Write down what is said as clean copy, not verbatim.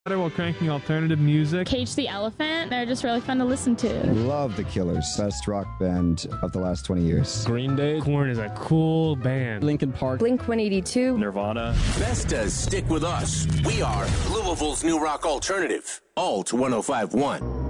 While cranking alternative music. Cage the Elephant. They're just really fun to listen to. Love the Killers. Best rock band of the last 20 years. Green Day. Korn is a cool band. Linkin Park. Blink-182. Nirvana. Best does stick with us. We are Louisville's new rock alternative. Alt 105.1.